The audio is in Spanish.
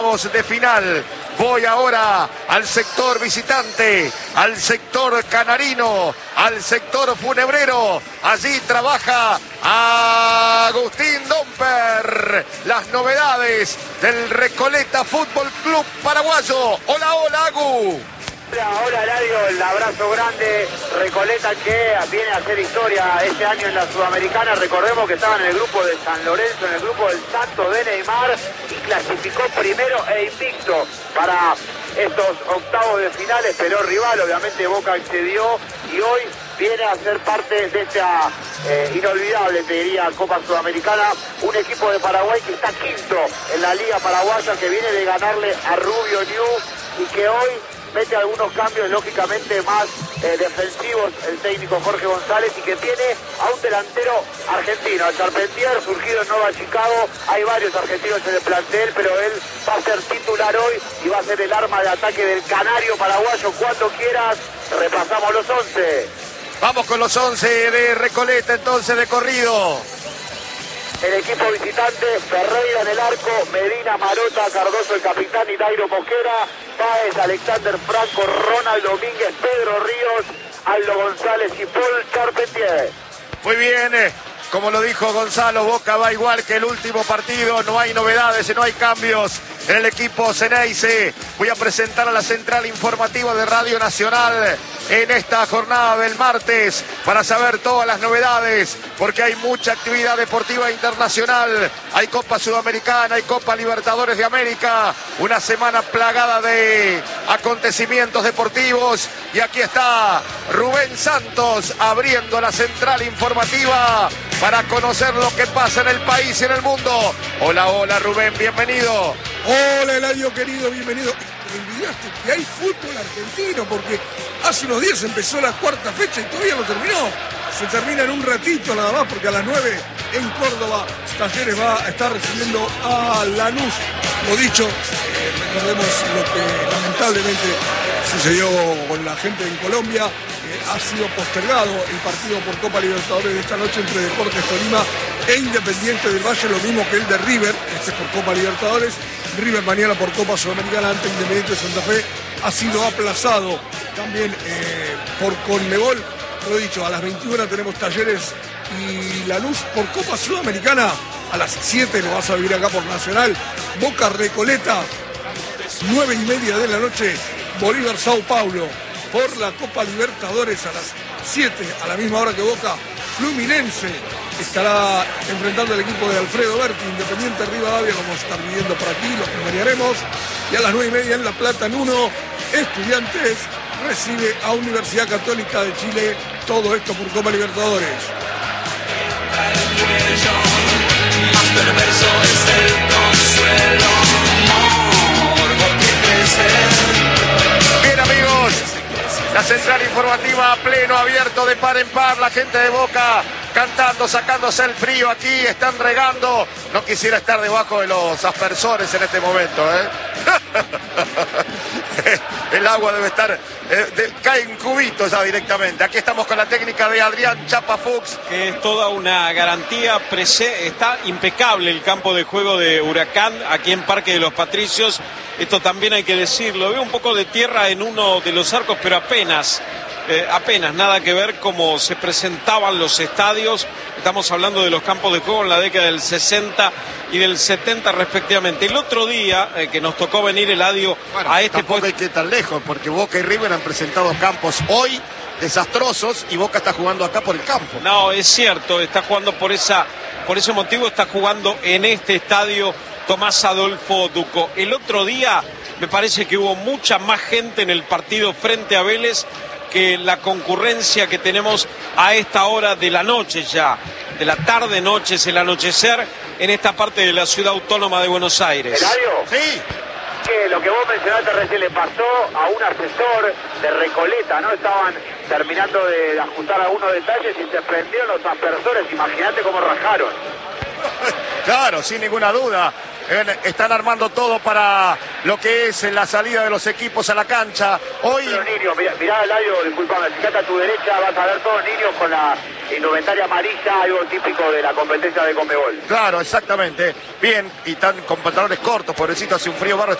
De final. Voy ahora al sector visitante, al sector canarino, al sector funebrero. Allí trabaja Agustín Domper. Las novedades del Recoleta Fútbol Club Paraguayo. Hola, hola, Agu. Hola, Eladio, el abrazo grande. Recoleta que viene a hacer historia este año en la Sudamericana. Recordemos que estaba en el grupo de San Lorenzo, en el grupo del Santos de Neymar, y clasificó primero e invicto para estos octavos de finales, pero rival, obviamente Boca accedió y hoy viene a ser parte de esta inolvidable, te diría, Copa Sudamericana. Un equipo de Paraguay que está quinto en la Liga Paraguaya, que viene de ganarle a Rubio New y que hoy mete algunos cambios lógicamente más defensivos el técnico Jorge González, y que tiene a un delantero argentino, a Charpentier, surgido en Nueva Chicago. Hay varios argentinos en el plantel, pero él va a ser titular hoy y va a ser el arma de ataque del canario paraguayo. Cuando quieras, repasamos los 11. Vamos con los 11 de Recoleta, entonces, de corrido. El equipo visitante: Ferreira en el arco, Medina, Marota, Cardoso el capitán y Dairo Mosquera, Páez, Alexander Franco, Ronald Domínguez, Pedro Ríos, Aldo González y Paul Charpentier. Muy bien, como lo dijo Gonzalo, Boca va igual que el último partido, no hay novedades y no hay cambios en el equipo Ceneice. Voy a presentar a la central informativa de Radio Nacional en esta jornada del martes para saber todas las novedades, porque hay mucha actividad deportiva internacional. Hay Copa Sudamericana, hay Copa Libertadores de América, una semana plagada de acontecimientos deportivos, y aquí está Rubén Santos abriendo la central informativa para conocer lo que pasa en el país y en el mundo. Hola, hola, Rubén, bienvenido. Hola, Eladio querido, bienvenido. Me olvidaste que hay fútbol argentino, porque hace unos días empezó la cuarta fecha y todavía no terminó. Se termina en un ratito nada más, porque a las 9 en Córdoba Talleres va a estar recibiendo a Lanús. Lo dicho, recordemos lo que lamentablemente sucedió con la gente en Colombia. Ha sido postergado el partido por Copa Libertadores de esta noche entre Deportes Tolima e Independiente del Valle, lo mismo que el de River, este es por Copa Libertadores. River mañana por Copa Sudamericana ante Independiente de Santa Fe ha sido aplazado también por Conmebol. Lo dicho, a las 21 tenemos Talleres y Lanús por Copa Sudamericana. A las 7 lo vas a vivir acá por Nacional. Boca Recoleta, 9:30 de la noche, Bolívar Sao Paulo. Por la Copa Libertadores a las 7, a la misma hora que Boca, Fluminense estará enfrentando al equipo de Alfredo Berti. Independiente Rivadavia, lo vamos a estar viviendo por aquí, lo acompañaremos. Y a las 9:30 en La Plata, en 1, Estudiantes recibe a Universidad Católica de Chile. Todo esto por Copa Libertadores. Más perverso es el consuelo, amor, porque crecer. Bien, amigos, la central informativa a pleno abierto de par en par. La gente de Boca cantando, sacándose el frío aquí, están regando. No quisiera estar debajo de los aspersores en este momento, El agua debe estar, cae en cubitos ya directamente. Aquí estamos con la técnica de Adrián Chapa Fuchs. Que es toda una garantía, está impecable el campo de juego de Huracán aquí en Parque de los Patricios. Esto también hay que decirlo, veo un poco de tierra en uno de los arcos, pero apenas, nada que ver cómo se presentaban los estadios. Estamos hablando de los campos de juego en la década del 60 y del 70 respectivamente. El otro día que nos tocó venir, Eladio, a este puesto. Hay que ir tan lejos, porque Boca y River han presentado campos hoy desastrosos y Boca está jugando acá por el campo. No, es cierto, está jugando por ese motivo, está jugando en este estadio Tomás Adolfo Ducó. El otro día me parece que hubo mucha más gente en el partido frente a Vélez que la concurrencia que tenemos a esta hora de la noche ya, de la tarde-noche, es el anochecer en esta parte de la ciudad autónoma de Buenos Aires. ¿Eladio? Sí. Que lo que vos mencionaste recién le pasó a un asesor de Recoleta, ¿no? Estaban terminando de ajustar algunos detalles y se prendieron los aspersores. Imagínate cómo rajaron. Claro, sin ninguna duda. Están armando todo para lo que es la salida de los equipos a la cancha. Hoy... Los niños, mirá Eladio, disculpame, fíjate a tu derecha, vas a ver todos niños con la indumentaria amarilla, algo típico de la competencia de Conmebol. Claro, exactamente. Bien, y están con pantalones cortos, pobrecito, hace un frío barro.